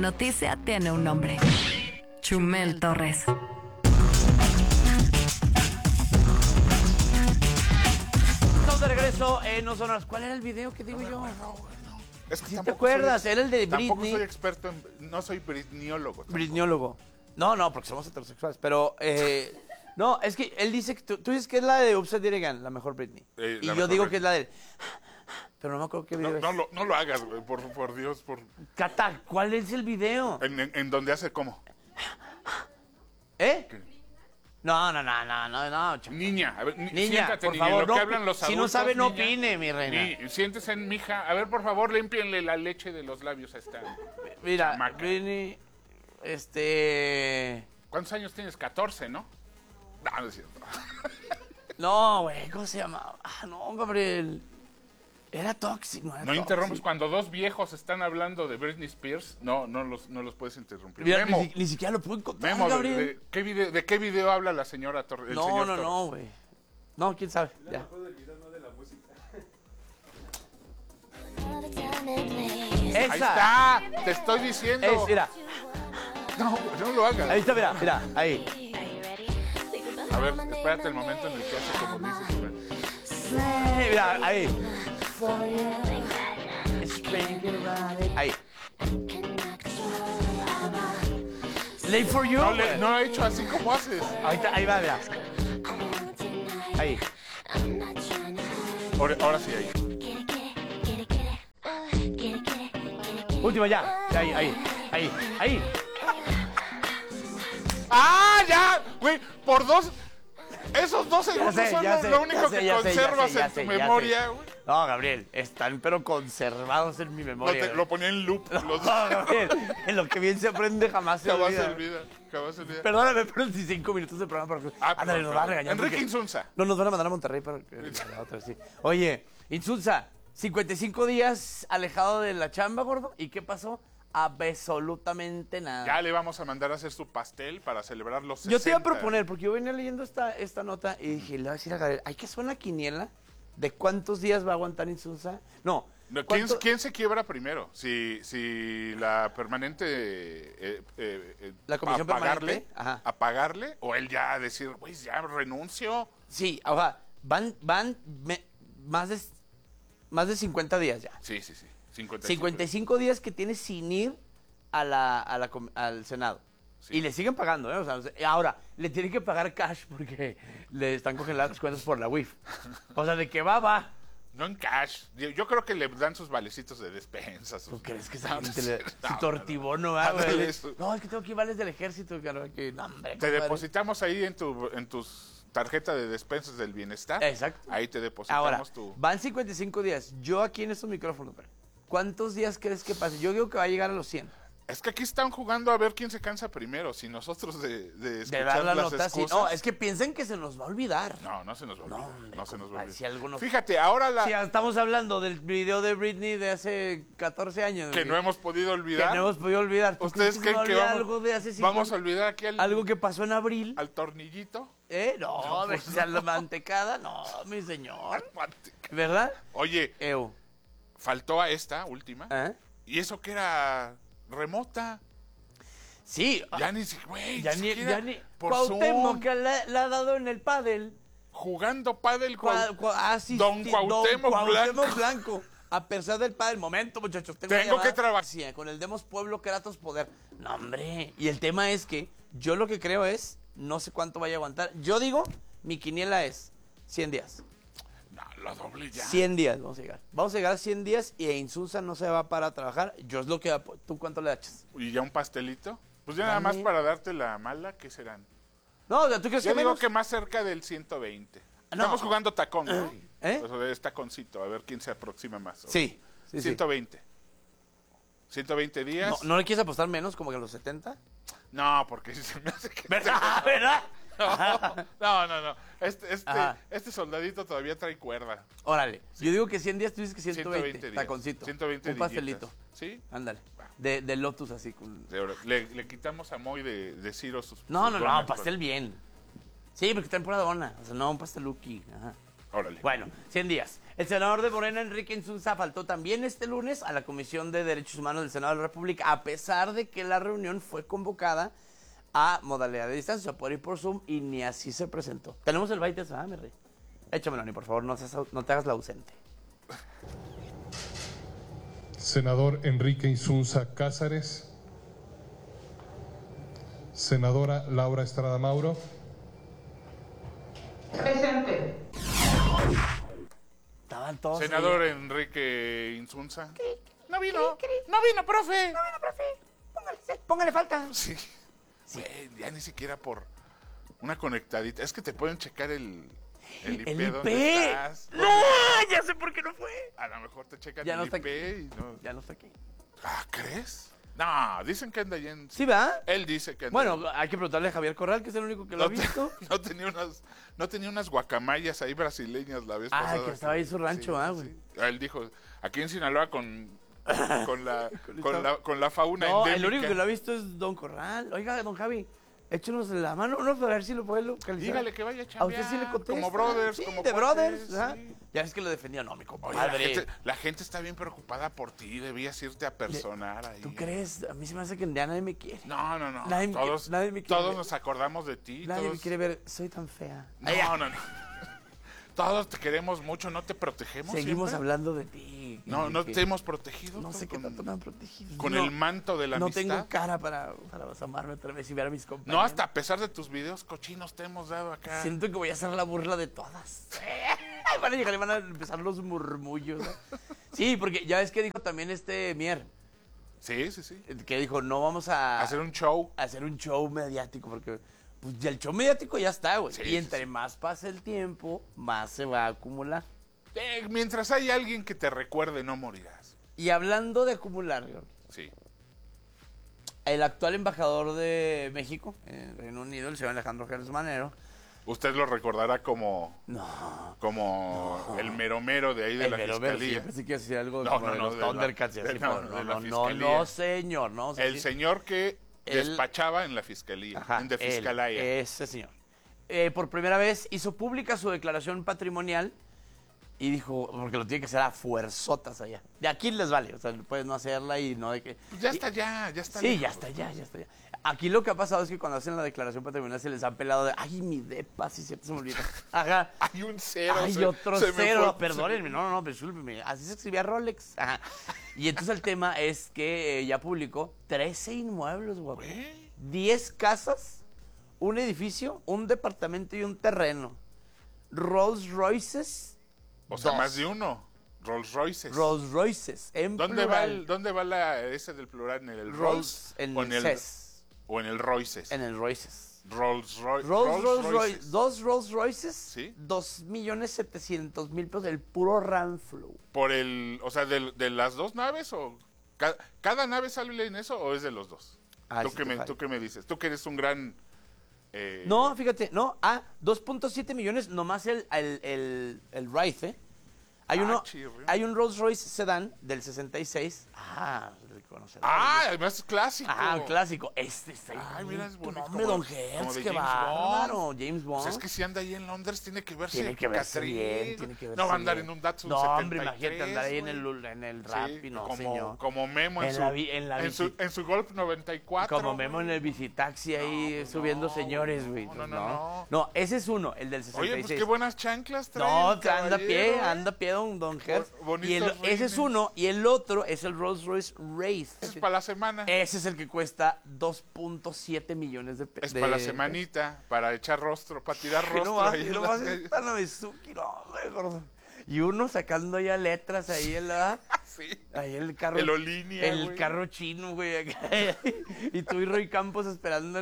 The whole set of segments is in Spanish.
Noticia tiene un nombre. Chumel Torres. Estamos de regreso en No Sonoras. ¿Cuál era el video que digo yo? Es que ¿Sí te tampoco acuerdas? soy- Era el de Tampoco Britney. soy experto en... No soy britniólogo. tampoco. Britniólogo. No, porque somos heterosexuales. Pero, no, es que él dice que tú dices que es la de Upside Down Again, la mejor Britney. La Y yo mejor digo Britney. que es la del... Pero no me acuerdo qué video es. No lo hagas, güey, por Dios. Cata, ¿cuál es el video? En donde hace como... ¿Eh? ¿Qué? No, chamo. Niña, a ver, Niña, siéntate, por niña, favor, en lo no, que hablan los si no adultos, sabe, no niña. opine, mi reina. Siéntese, mija. A ver, por favor, límpienle la leche de los labios a esta Mira, chamaca. Britney, ¿Cuántos años tienes? 14, ¿no? No es cierto. No, güey, ¿cómo se llamaba? Ah, no, Gabriel. Era tóxico, no era No tóxico. interrumpes cuando dos viejos están hablando de Britney Spears. No los puedes interrumpir. Mira, Memo, ni siquiera lo pude encontrar, Memo, Gabriel. ¿de qué video habla la señora Torres? el señor Torres? No, güey. No, quién sabe. Ya. Ahí Esa. está, te estoy diciendo. Mira, No lo hagas. ahí está, mira, ahí. A ver, espérate el momento en el que hace como dices. Mira, ahí. Ahí. Late for you. No lo he hecho así como haces. Ahí va, mira. Ahí. Ahora sí, ahí. Última ya. Ahí. ¡Ah, ya! Güey, por dos... Esos 2 segundos son lo único que conservas en tu memoria, güey. No, Gabriel, están pero conservados en mi memoria. Lo ponía en loop. No, Gabriel, en lo que bien se aprende jamás se Jamás se olvida. olvida. Perdóname, pero en 5 minutos de programa. Ándale, nos va a regañar. Enrique porque- Insunza. No, nos van a mandar a Monterrey para la otra, sí. Oye, Insulza, 55 días alejado de la chamba, gordo. ¿Y qué pasó? Absolutamente nada. Ya le vamos a mandar a hacer su pastel para celebrar los 60. Yo te iba a proponer, porque yo venía leyendo esta nota y dije, le voy a decir a Gabriel, hay que hacer una quiniela de cuántos días va a aguantar Insulza. No. No, ¿cuánto- ¿Quién se quiebra primero? Si la permanente... La comisión permanente, ajá. ¿A pagarle? ¿O él ya decir, güey, ya renuncio? Sí, o sea, van más de 50 días ya. Sí. 55 días que tiene sin ir al Senado. Sí. Y le siguen pagando, ¿eh? O sea, ahora, le tienen que pagar cash porque le están congelando las cuentas por la WIF. O sea, de que va. No en cash. Yo creo que le dan sus valecitos de despensa. ¿Tú crees que esa gente le... No, su tortibono, ¿verdad, Ándale, güey? eso. No, es que tengo aquí vales del ejército. Que, no, hombre, Te compadre. depositamos ahí en tus tarjeta de despensas del bienestar. Exacto. Ahí te depositamos Ahora, tu... van 55 días. Yo aquí en estos micrófonos, güey, ¿cuántos días crees que pase? Yo digo que va a llegar a los 100. Es que aquí están jugando a ver quién se cansa primero. Si nosotros de De escuchar dar la las nota, sí. excusas. No, es que piensen que se nos va a olvidar. No se nos va a olvidar. No, hombre, No se nos va a compadre, olvidar. si algunos- Fíjate, ahora la... Sí, estamos hablando del video de Britney de hace 14 años. que no hemos podido olvidar. Que no hemos podido olvidar. ¿Tú ¿Ustedes crees creen se que va a olvidar vamos, algo de hace 5 vamos a olvidar aquí algo que pasó en abril? al tornillito? No, pues la mantecada. No, mi señor. ¿Verdad? Oye, Ew. faltó a esta última. ¿Eh? Y eso que era remota. Sí. Ya ni siquiera, güey, Ya ni ni... siquiera por Cuauhtémoc, Zoom, que le ha dado en el pádel. jugando pádel con Don Cuauhtémoc Blanco. A pesar del pádel. Momento, muchachos. Tengo una llamada. que trabajar. Sí, con el Demos Pueblo, Kratos Poder. No, hombre. Y el tema es que yo lo que creo es, no sé cuánto vaya a aguantar. Yo digo, mi quiniela es 100 días. No, lo doble ya. 100 días vamos a llegar. Vamos a llegar a 100 días y Insulza no se va para trabajar. Yo es lo que... ¿Tú cuánto le echas? ¿Y ya un pastelito? Pues ya nada más Dame. para darte la mala, ¿qué serán? No, ¿tú crees Yo que digo menos? que más cerca del 120. No. Estamos jugando tacón, ¿no? ¿Eh? O sea, es taconcito, a ver quién se aproxima más. Sí. 120. 120 días. ¿No le quieres apostar menos, como que a los 70? No, porque se me hace que... ¿Verdad? ¿Verdad? No. Ajá. Este soldadito todavía trae cuerda. Órale. Yo digo que 100 días, tú dices que 120 120. días. Taconcito. 120 Un pastelito. dillitas. ¿Sí? Ándale. De Lotus así. Con... Le quitamos a Moy de Ciro sus... No, sus no, donas, pastel bien. Sí, porque temporada dona. O sea, no, un pasteluki. Ajá. Órale. Bueno, 100 días. El senador de Morena, Enrique Insunza, faltó también este lunes a la Comisión de Derechos Humanos del Senado de la República, a pesar de que la reunión fue convocada a modalidad de distancia, o sea, por ir por Zoom, y ni así se presentó. Tenemos el baile, mi rey. Échamelo, ni por favor, no te hagas la ausente. Senador Enrique Insunza Cázares. Senadora Laura Estrada Mauro. Presente. Estaban todos. Senador ahí. Enrique Insunza. No vino, profe. Póngale falta. Sí. Güey, ya ni siquiera por una conectadita. Es que te pueden checar el IP IP. donde estás. ¡No! Ya sé por qué no fue. A lo mejor te checan Ya no el está IP aquí. y no. Ya no está aquí. Ah, ¿crees? No, dicen que anda allá en... ¿Sí, va? Él dice que anda Bueno, hay que preguntarle a Javier Corral, que es el único que lo ha visto. no tenía unas guacamayas ahí brasileñas la vez Ah, pasada. que estaba ahí en su rancho, güey. Sí. Él dijo, aquí en Sinaloa con la fauna No, endémica. el único que lo ha visto es Don Corral. Oiga, don Javi, échenos la mano, ¿no? Para ver si lo puede localizar. Dígale que vaya a A chambear. usted sí le contesta. Como brothers, Sí, como de cuates, brothers, ¿ah? sí. Ya ves que lo defendía, no, mi Oye, compadre. la gente está bien preocupada por ti. Debías irte a personar ahí. ¿Tú crees? A mí se me hace que ya nadie me quiere. No. Nadie me Todos, quiere- nadie me quiere todos ver. nos acordamos de ti. Nadie todos... me quiere ver. Soy tan fea. No. Todos te queremos mucho, ¿no te protegemos Seguimos siempre? hablando de ti. No que- te hemos protegido. No sé qué tanto me han protegido. Con No, el manto de la no amistad. tengo cara para asomarme otra vez y ver a mis compañeros. No, hasta a pesar de tus videos cochinos te hemos dado acá. Siento que voy a hacer la burla de todas. Van a llegar y van a empezar los murmullos. ¿no? Sí, porque ya ves que dijo también Mier, Sí. que dijo, no vamos a Hacer un show. hacer un show mediático, porque pues, ya el show mediático ya está, güey. Sí, y sí, entre sí. más pasa el tiempo, más se va a acumular. Mientras hay alguien que te recuerde, no morirás. Y hablando de acumular, güey, Sí. el actual embajador de México en el Reino Unido, el señor Alejandro Gers Manero, Usted lo recordará como el meromero de ahí de el la mero sí, fiscalía. yo pensé que decía algo No, como no, de no, los de la- Thundercats y de así, la- pero de la no, fiscalía. señor, no. El señor que Él- despachaba en la fiscalía, Ajá, en de fiscalía. ese señor. Por primera vez hizo pública su declaración patrimonial y dijo, porque lo tiene que hacer a fuerzotas allá. De aquí les vale, o sea, puedes no hacerla y no de que... Pues ya está ya está. Sí, lejos. ya está ya. Aquí lo que ha pasado es que cuando hacen la declaración patrimonial se les ha pelado de, ay, mi depa, sí, cierto, se me olvida. Ajá. Hay un cero. Hay otro se me cero, fue- perdónenme, no, discúlpenme, así se escribía Rolex. Ajá. Y entonces el tema es que ya publicó 13 inmuebles, guapo. Güey. 10 casas, un edificio, un departamento y un terreno. Rolls Royces. O sea, dos. más de uno. Rolls Royces. Rolls Royces, en ¿Dónde plural. va la ese del plural? ¿En el Rolls? Rolls, en o el CES, o en el Royces? en el Royces. Rolls Royces. Rolls Royce, dos Rolls Royces, Sí. 2.700.000 pesos, el puro Ranflow. Por o sea, de las dos naves o cada nave sale en eso o es de los dos. Ay, ¿Tú, sí qué te me, fallo. ¿Tú qué me dices? Tú que eres un gran... No, fíjate, no, 2.7 millones, nomás el Wraith, ¿eh? chirrión. Hay un Rolls Royce Sedan del 66. El conocerás. Además es clásico. Un clásico. Este está Ay, mira, es bonito. hombre, Don como Hertz, de qué James bárbaro. Bond. James Bond. Pues es que si anda ahí en Londres tiene que verse Tiene que verse Catrín. bien, tiene que verse No va a andar bien. en un Datsun No, 73, hombre, imagínate andar ahí en güey. el Sí, Rappi, no, como, señor. como Memo En su Golf 94. Como Memo en el Visitaxi ahí subiendo señores, güey. No. No, ese es uno, el del 66. Oye, pues qué buenas chanclas trae. No, el anda caballero, a pie, don Hertz. Bonitos Y ese es rines. uno, y el otro es el Rolls Royce Wraith. Es para la semana. Ese es el que cuesta 2.7 millones de pesos. Es para la semanita, para echar rostro, para tirar Y rostro. no más, ahí y en no las más calles. está la Mizuki, no, güey, gordo. Y uno sacando ya letras ahí en la... Sí. Ahí el carro. El Olinia, El güey. carro chino, güey. acá. Y tú y Roy Campos esperando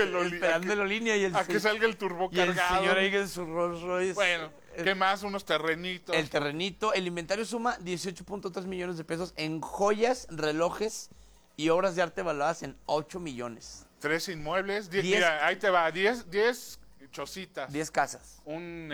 a el Olinia y el... A que salga el turbo y el cargado. señor ahí en su Rolls Royce. Bueno, ¿qué más? Unos terrenitos. El terrenito, el inventario suma 18.3 millones de pesos en joyas, relojes y obras de arte valuadas en 8 millones. 3 inmuebles. 10. Mira, ahí te va. 10 chocitas. 10 casas. Un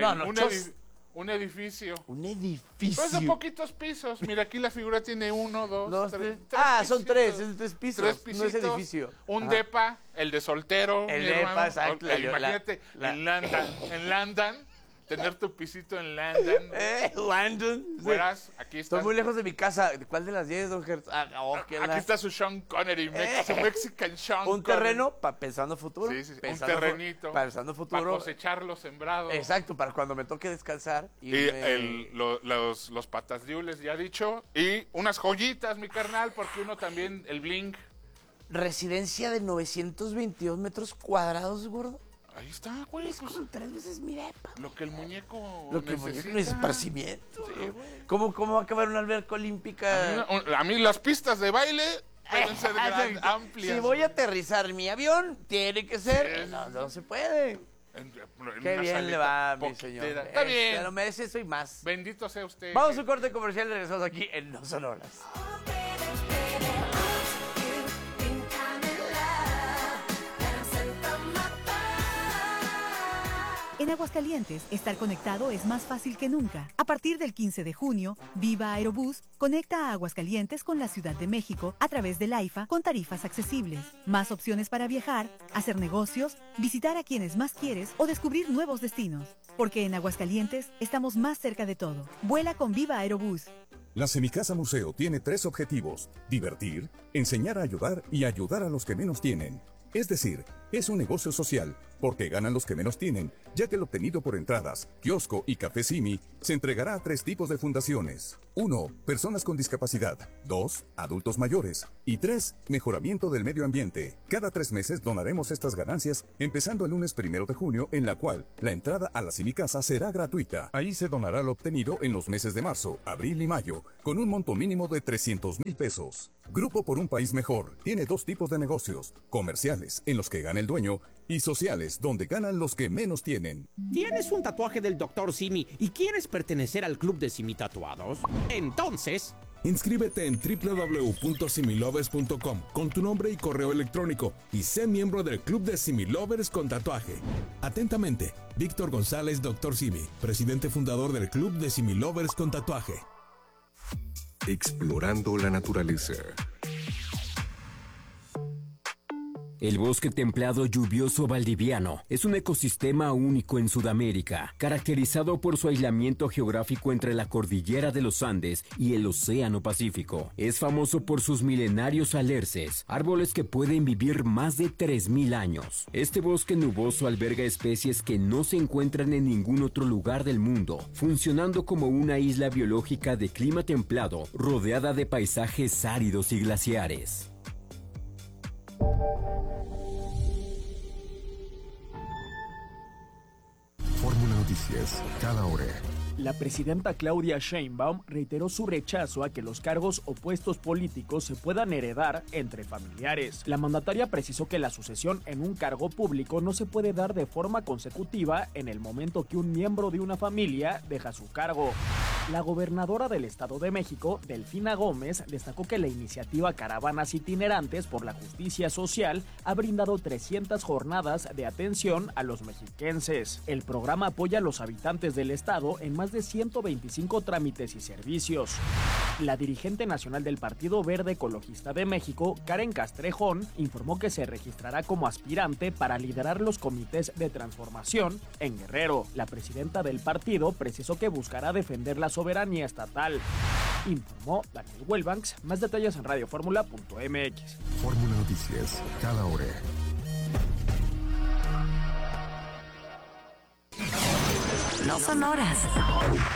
Un edificio. Un edificio. Pues de poquitos pisos. Mira, aquí la figura tiene 1, 2, Dos, 3. tres. Son 3, es 3 pisos. 3 No pisitos. es edificio. Un Ajá. depa, el de soltero. El mi depa, hermano. exacto, Imagínate, en London. tener tu pisito en Landon. Landon. Verás, aquí está. Estoy muy lejos de mi casa. ¿Cuál de las 10, don Gertz? Aquí está su Sean Connery, su Mexican Sean Un Connery. terreno pensando futuro. Sí. Un terrenito. Pensando futuro. Para cosechar los sembrados. Exacto, para cuando me toque descansar. Los patas diules, ya dicho. Y unas joyitas, mi carnal, porque uno también, el bling. Residencia de 922 metros cuadrados, gordo. Ahí está, güey. Es como 3 veces mi depa. Lo que el muñeco necesita. Es esparcimiento. Sí, ¿Cómo va a acabar una alberca olímpica? A mí las pistas de baile deben ser amplias. Si voy a aterrizar mi avión, tiene que ser. Sí. No se puede. Qué bien le va, mi señor. Está bien. Se lo merece eso y más. Bendito sea usted. Vamos a un corte comercial y regresamos aquí en No Son Horas. En Aguascalientes, estar conectado es más fácil que nunca. A partir del 15 de junio, Viva Aerobús conecta a Aguascalientes con la Ciudad de México a través del AIFA con tarifas accesibles. Más opciones para viajar, hacer negocios, visitar a quienes más quieres o descubrir nuevos destinos. Porque en Aguascalientes estamos más cerca de todo. Vuela con Viva Aerobús. La Semicasa Museo tiene 3 objetivos: divertir, enseñar a ayudar y ayudar a los que menos tienen. Es decir, es un negocio social, porque ganan los que menos tienen, ya que lo obtenido por entradas, kiosco y café Simi se entregará a 3 tipos de fundaciones. 1. Personas con discapacidad. 2. Adultos mayores. Y 3. Mejoramiento del medio ambiente. Cada 3 meses donaremos estas ganancias, empezando el lunes 1 de junio, en la cual la entrada a la Semicasa será gratuita. Ahí se donará lo obtenido en los meses de marzo, abril y mayo, con un monto mínimo de 300,000 pesos. Grupo por un País Mejor tiene 2 tipos de negocios: comerciales, en los que gana el dueño, y sociales, donde ganan los que menos tienen. ¿Tienes un tatuaje del Dr. Simi y quieres pertenecer al club de Simi Tatuados? Entonces, inscríbete en www.similovers.com con tu nombre y correo electrónico y sé miembro del club de Similovers con tatuaje. Atentamente, Víctor González, Dr. Simi, presidente fundador del club de Similovers con tatuaje. Explorando la naturaleza. El bosque templado lluvioso valdiviano es un ecosistema único en Sudamérica, caracterizado por su aislamiento geográfico entre la cordillera de los Andes y el Océano Pacífico. Es famoso por sus milenarios alerces, árboles que pueden vivir más de 3,000 años. Este bosque nuboso alberga especies que no se encuentran en ningún otro lugar del mundo, funcionando como una isla biológica de clima templado, rodeada de paisajes áridos y glaciares. Fórmula Noticias, cada hora. La presidenta Claudia Sheinbaum reiteró su rechazo a que los cargos o puestos políticos se puedan heredar entre familiares. La mandataria precisó que la sucesión en un cargo público no se puede dar de forma consecutiva en el momento que un miembro de una familia deja su cargo. La gobernadora del Estado de México, Delfina Gómez, destacó que la iniciativa Caravanas Itinerantes por la Justicia Social ha brindado 300 jornadas de atención a los mexiquenses. El programa apoya a los habitantes del estado en más de 125 trámites y servicios. La dirigente nacional del Partido Verde Ecologista de México, Karen Castrejón, informó que se registrará como aspirante para liderar los comités de transformación en Guerrero. La presidenta del partido precisó que buscará defender la soberanía estatal. Informó Daniel Welbanks. Más detalles en radioformula.mx. Fórmula Noticias, cada hora. No Son Horas.